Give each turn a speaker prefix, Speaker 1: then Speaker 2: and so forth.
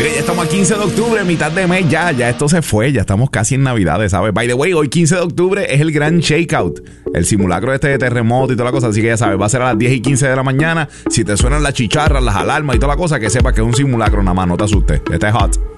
Speaker 1: Oye, ya estamos a 15 de octubre, mitad de mes, ya esto se fue, ya estamos casi en Navidades, ¿sabes? By the way, hoy 15 de octubre es el gran shakeout, el simulacro de terremoto y toda la cosa, así que ya sabes, va a ser a las 10 y 15 de la mañana. Si te suenan las chicharras, las alarmas y toda la cosa, que sepas que es un simulacro nada más, no te asustes. Este es hot.